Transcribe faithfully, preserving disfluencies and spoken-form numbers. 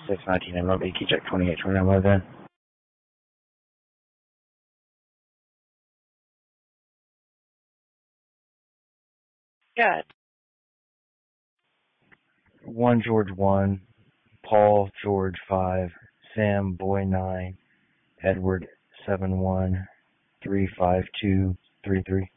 six nineteen M O B, key check twenty-eight twenty-nine, live in. Good. one George one, Paul George five, Sam Boy nine, Edward seven one, three five two three three.